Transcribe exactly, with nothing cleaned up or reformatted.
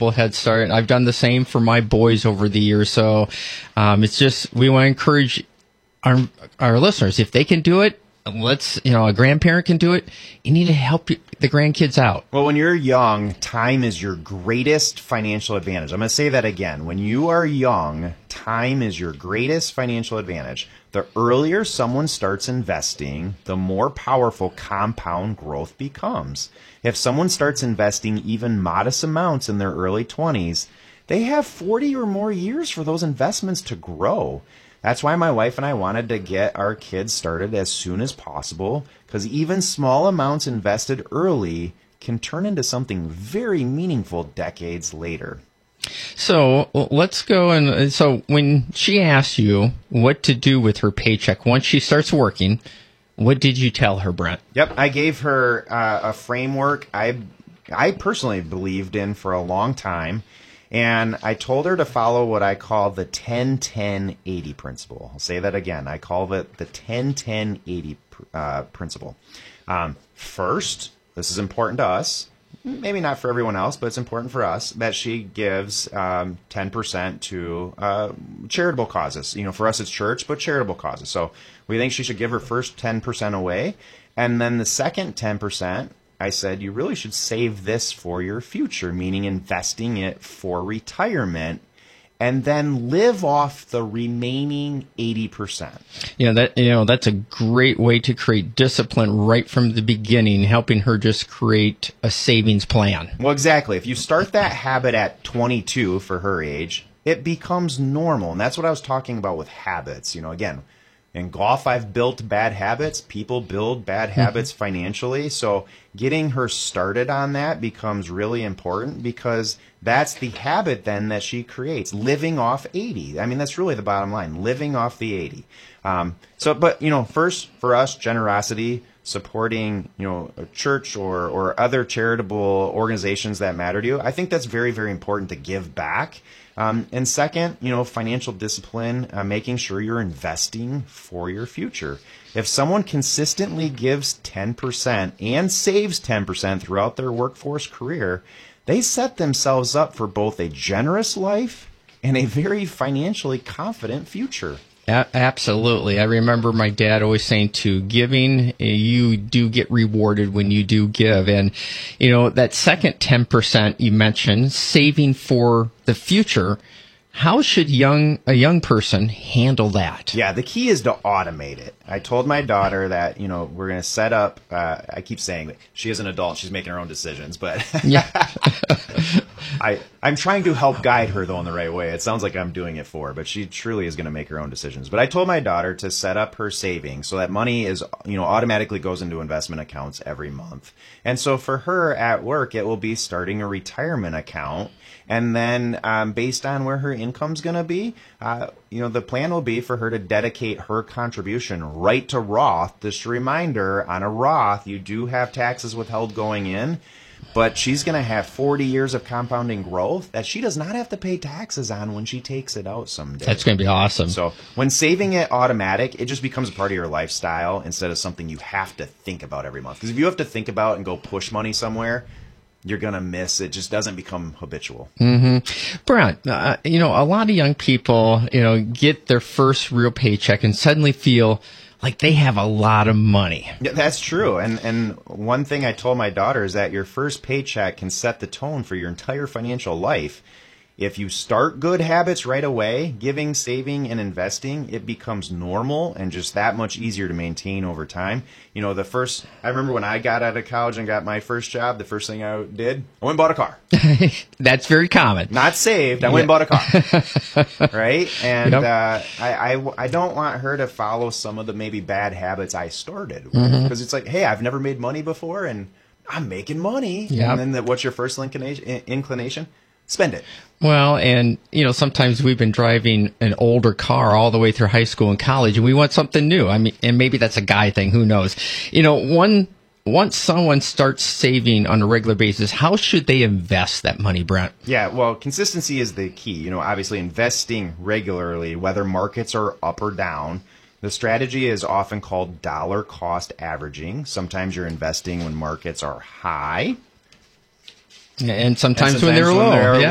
incredible head start. I've done the same for my boys over the years. So um, it's just, we want to encourage our, our listeners, if they can do it, let's, you know, a grandparent can do it. You need to help the grandkids out. Well, when you're young, time is your greatest financial advantage. I'm going to say that again. When you are young, time is your greatest financial advantage. The earlier someone starts investing, the more powerful compound growth becomes. If someone starts investing even modest amounts in their early twenties, they have forty or more years for those investments to grow. That's why my wife and I wanted to get our kids started as soon as possible, because even small amounts invested early can turn into something very meaningful decades later. So let's go. And so when she asked you what to do with her paycheck, once she starts working, what did you tell her, Brent? Yep, I gave her uh, a framework I, I personally believed in for a long time. And I told her to follow what I call the ten ten eighty principle. I'll say that again. I call it the ten ten eighty uh, principle. Um, first, this is important to us, maybe not for everyone else, but it's important for us, that she gives um, ten percent to uh, charitable causes. You know, for us it's church, but charitable causes. So we think she should give her first ten percent away. And then the second ten percent, I said, you really should save this for your future, meaning investing it for retirement, and then live off the remaining eighty percent. Yeah, that you know that's a great way to create discipline right from the beginning, helping her just create a savings plan. Well, exactly. If you start that habit at twenty-two for her age, it becomes normal. And that's what I was talking about with habits. You know, again, in golf, I've built bad habits. People build bad habits financially. So getting her started on that becomes really important, because that's the habit then that she creates, living off eighty. I mean, that's really the bottom line, living off the eighty. Um, so, but, you know, first for us, generosity, supporting, you know, a church or, or other charitable organizations that matter to you. I think that's very, very important to give back. Um, and second, you know, financial discipline, uh, making sure you're investing for your future. If someone consistently gives ten percent and saves ten percent throughout their workforce career, they set themselves up for both a generous life and a very financially confident future. A- absolutely. I remember my dad always saying to giving, you do get rewarded when you do give. And, you know, that second ten percent you mentioned, saving for the future, how should young a young person handle that? Yeah, the key is to automate it. I told my daughter that, you know, we're going to set up, uh, I keep saying that she is an adult, she's making her own decisions, but yeah. I, I'm trying to help guide her, though, in the right way. It sounds like I'm doing it for her, but she truly is going to make her own decisions. But I told my daughter to set up her savings so that money is, you know, automatically goes into investment accounts every month. And so for her at work, it will be starting a retirement account. And then um, based on where her income's going to be, uh, you know, the plan will be for her to dedicate her contribution right to Roth. Just a reminder, on a Roth, you do have taxes withheld going in, but she's going to have forty years of compounding growth that she does not have to pay taxes on when she takes it out someday. That's going to be awesome. So when saving it automatic, it just becomes a part of your lifestyle instead of something you have to think about every month. Because if you have to think about and go push money somewhere, you're going to miss. It just doesn't become habitual. Mm-hmm. Brent, uh, you know, a lot of young people, you know, get their first real paycheck and suddenly feel like they have a lot of money. Yeah, that's true. And and one thing I told my daughter is that your first paycheck can set the tone for your entire financial life. If you start good habits right away, giving, saving, and investing, it becomes normal and just that much easier to maintain over time. You know, the first, I remember when I got out of college and got my first job, the first thing I did, I went and bought a car. That's very common. Not saved, I went and bought a car. Right? And Yep. uh, I, I, I don't want her to follow some of the maybe bad habits I started with. Because mm-hmm. it's like, hey, I've never made money before and I'm making money. Yep. And then the, what's your first inclination? inclination? Spend it. Well, and, you know, sometimes we've been driving an older car all the way through high school and college, and we want something new. I mean, and maybe that's a guy thing. Who knows? You know, one once someone starts saving on a regular basis, how should they invest that money, Brent? Yeah, well, consistency is the key. You know, obviously investing regularly, whether markets are up or down. The strategy is often called dollar cost averaging. Sometimes you're investing when markets are high. And sometimes, and sometimes when they're when low. they're yeah.